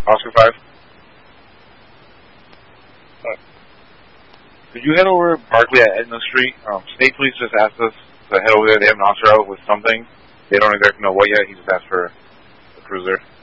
Oscar 5. Could you head over Barkley at Edna Street? State Police just asked us to head over there. They have an officer out with something. They don't exactly know what yet. He just asked for a cruiser.